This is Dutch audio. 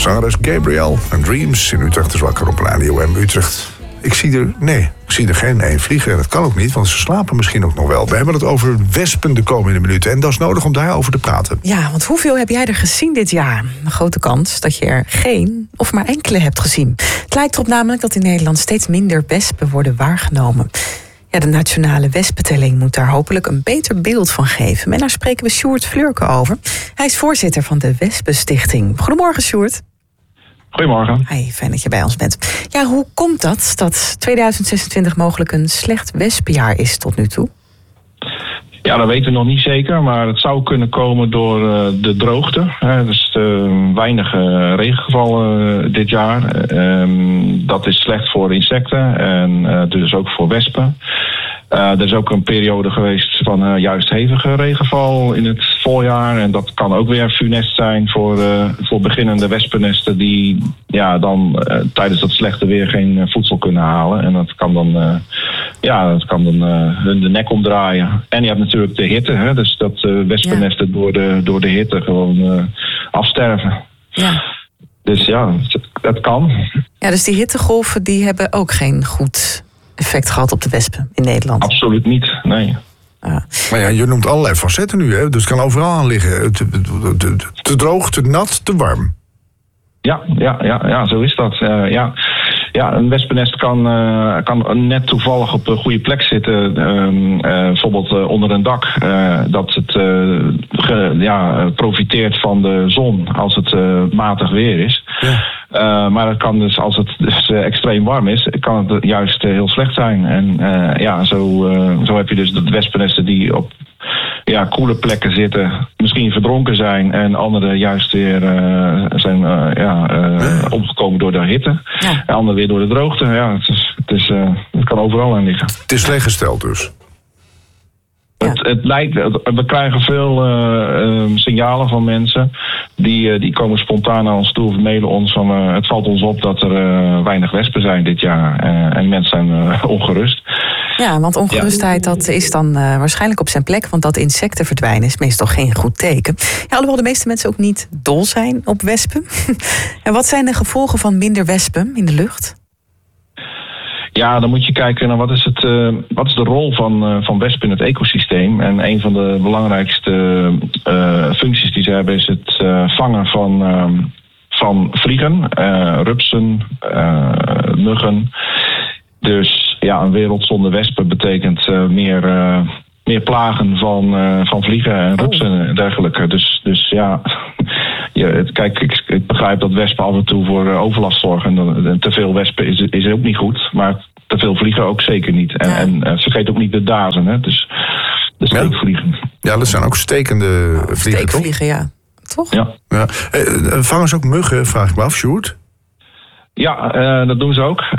zangeres Gabrielle en Dreams in Utrecht is wakker op Radio M Utrecht. Ik zie er geen één vliegen. En dat kan ook niet, want ze slapen misschien ook nog wel. We hebben het over wespen de komende minuten. En dat is nodig om daarover te praten. Ja, want hoeveel heb jij er gezien dit jaar? Een grote kans dat je er geen of maar enkele hebt gezien. Het lijkt erop namelijk dat in Nederland steeds minder wespen worden waargenomen. Ja, de nationale wespentelling moet daar hopelijk een beter beeld van geven. En daar spreken we Sjoerd Fleurke over. Hij is voorzitter van de Wespenstichting. Goedemorgen, Sjoerd. Goedemorgen. Hey, fijn dat je bij ons bent. Ja, hoe komt dat 2026 mogelijk een slecht wespenjaar is tot nu toe? Ja, dat weten we nog niet zeker, maar het zou kunnen komen door de droogte. Dus weinig regengevallen dit jaar. Dat is slecht voor insecten en dus ook voor wespen. Er is ook een periode geweest van juist hevige regenval in het voorjaar. En dat kan ook weer funest zijn voor beginnende wespennesten die dan tijdens dat slechte weer geen voedsel kunnen halen. En dat kan dan, hun de nek omdraaien. En je hebt natuurlijk de hitte, dus dat wespennesten door de hitte gewoon afsterven. Ja. Dus ja, dat kan. Ja, dus die hittegolven die hebben ook geen goed effect gehad op de wespen in Nederland? Absoluut niet, nee. Maar ja, je noemt allerlei facetten nu, hè? Dus het kan overal aan liggen. Te droog, te nat, te warm. Ja, zo is dat. Ja, een wespennest kan net toevallig op een goede plek zitten. Bijvoorbeeld onder een dak. Dat het profiteert van de zon als het matig weer is. Ja. Maar het kan dus, als het dus extreem warm is, kan het juist heel slecht zijn. En zo heb je dus de wespennesten die op koele plekken zitten, misschien verdronken zijn en andere juist weer zijn omgekomen door de hitte. Ja. En anderen weer door de droogte. Ja, het kan overal aan liggen. Het is slecht gesteld dus. Ja. Het lijkt, we krijgen veel signalen van mensen. Die komen spontaan naar ons toe of mailen ons van het valt ons op dat er weinig wespen zijn dit jaar. En mensen zijn ongerust. Ja, want ongerustheid dat is dan waarschijnlijk op zijn plek. Want dat insecten verdwijnen is meestal geen goed teken. Ja, alhoewel de meeste mensen ook niet dol zijn op wespen. En wat zijn de gevolgen van minder wespen in de lucht? Ja, dan moet je kijken naar wat is de rol van wespen in het ecosysteem. En een van de belangrijkste functies die ze hebben is het vangen van vliegen, rupsen, muggen. Dus ja, een wereld zonder wespen betekent meer plagen van vliegen en rupsen en dergelijke. Dus ja, kijk, ik begrijp dat wespen af en toe voor overlast zorgen. En te veel wespen is ook niet goed, maar te veel vliegen ook zeker niet. En vergeet ook niet de dazen, hè? Dus de steekvliegen. Ja, dat zijn ook stekende vliegen, toch? Steekvliegen, ja. Toch? Ja. Vangen ze ook muggen, vraag ik me af, Sjoerd? Ja, dat doen ze ook.